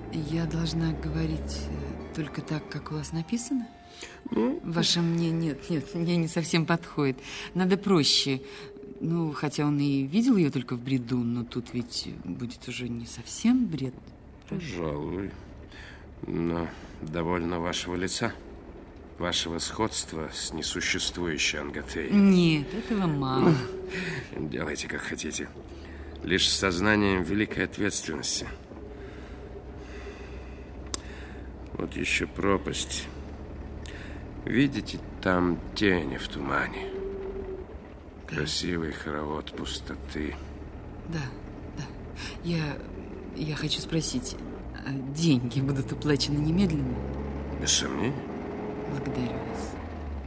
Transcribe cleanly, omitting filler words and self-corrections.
Я должна говорить только так, как у вас написано? Ваше мне нет, мне не совсем подходит. Надо проще. Ну, хотя он и видел ее только в бреду, но тут ведь будет уже не совсем бред. Пожалуй. Но довольно вашего лица, вашего сходства с несуществующей Ангатей. Нет, этого мало. Делайте, как хотите. Лишь с сознанием великой ответственности. Вот еще пропасть. Видите, там тени в тумане. Красивый хоровод пустоты. Да. Я хочу спросить, деньги будут уплачены немедленно? Без сомнений. Благодарю вас.